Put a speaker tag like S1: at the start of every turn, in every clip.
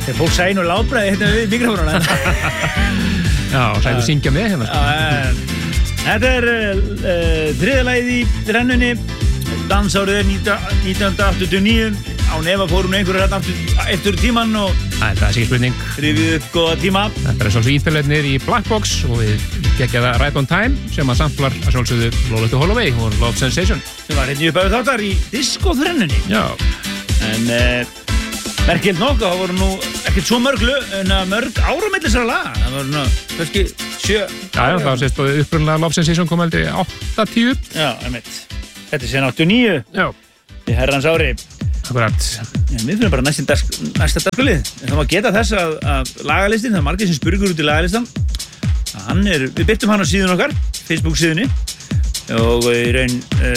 S1: Þegar fólk sæði nú látbræði hérna við mikrofónuna.
S2: Já, sæðu syngja með hérna.
S1: Þetta þriðja lagið í rennunni. Dansárið 1989. Án efa fórum einhverju hérna eftir tíman og
S2: Það er ekki spurning.
S1: rifið upp góða tíma.
S2: Þetta er svolítið íþjóðleirnir í Black Box og við geggjaða Right on Time sem að samplar að sjálfsögðu Lola to Holloway og Love Sensation.
S1: Sem var hérna upp af þáttar í diskóþrennunni.
S2: Já.
S1: En merkild nokkuð, það voru nú ekkert svo mörg ára milli þessara laga. Það voru nú kannski 7.
S2: Já, það sést að upprunlega Love Sensation kom aldrei 8-10.
S1: Já, einmitt. Þetta er síðan 89.
S2: Já.
S1: Í herrans ári.
S2: Akkurat.
S1: Já, við finnum bara næsta dagskrálið. En það má geta þess að lagalistin, það er margir sem spurgur út í lagalistan. Við birtum hann á síðun okkar, Facebook síðunni. Og í raun,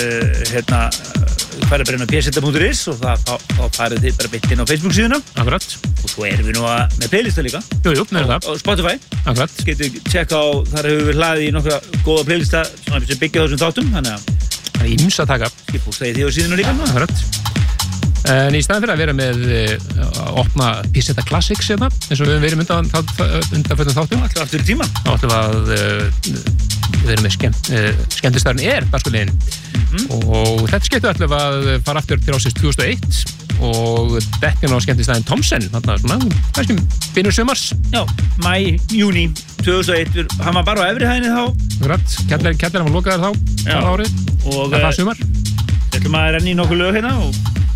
S1: farið bara inn á pseta.is og þá farið þið bara bitt inn á Facebook síðuna.
S2: Akkurat.
S1: Og svo erum við nú með playlista líka.
S2: Jú, með það.
S1: Og Spotify.
S2: Akkurat.
S1: Getur tjekka á, þar hefur við hlaðið í nokkra góða playlista sem byggja þessum þáttum. Þannig að
S2: það er ýmis að taka.
S1: Ég bústaði því á síðuna líka.
S2: Akkurat. En í staðan fyrir að vera með að opna Pissetta Classics hérna, eins og við verðum undanföllum þáttum.
S1: Alltaf aftur í tíman.
S2: Þá ætlum við erum með skemmtistarinn dagskrárliðin. Og þetta skemmtu ætlum að fara aftur til ásins 2001 og dekkin á skemmtistarinn Thomsen, þarna svona, kannski byrjun sumars.
S1: Já, júní 2001, hann var bara á efri hæðinni þá.
S2: Akkurat, kjallarinn var lokaður þá, það árið, það sumar.
S1: Við ætlum að renna í nokkuð lög hérna og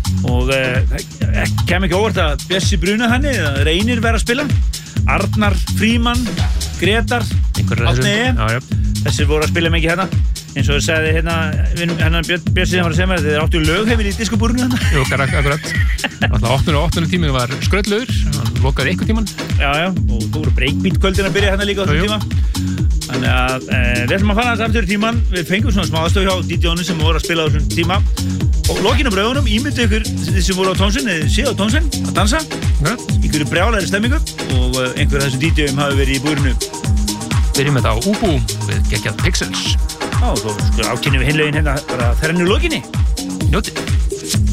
S1: kem ekki óvart að Bjössi Bruna hann eða Reynir vera að spila. Arnar, Frímann, Gretar, Átni þessir voru að spila mikið hérna. Eins og þau sagði hérna Bjössi sem var að segja mér þeir áttu lögheimil í diskobúrinu hérna.
S2: Jú, akkurat. Alltaf 8. tíminn var skröllaugur, hann lokaði einhvern tímann.
S1: Já, og þú voru breakbeat kvöldin að byrja hérna líka á þessum tíma. Þannig að við ætlum að fara þess aftur í tíman. Við fengum svona smá aðstöð hjá DJ-unum sem voru að spila á þessum tíma. Og lokinn á braugunum, ímyndu ykkur sem voru á Thomsen, eða séu á Thomsen að dansa. Ykkur brjálæri stemmingu og einhver af þessum DJ-um hafi verið í búrinu.
S2: Byrjum þetta á Ubu við geggjað Pixels.
S1: Já, og svo ákynum við hinlegin hérna bara þrennu lokinni.
S2: Njótið.